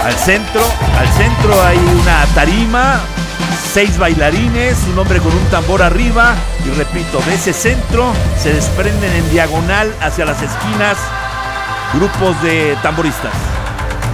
Al centro hay una tarima, 6 bailarines, un hombre con un tambor arriba y repito, de ese centro se desprenden en diagonal hacia las esquinas grupos de tamboristas.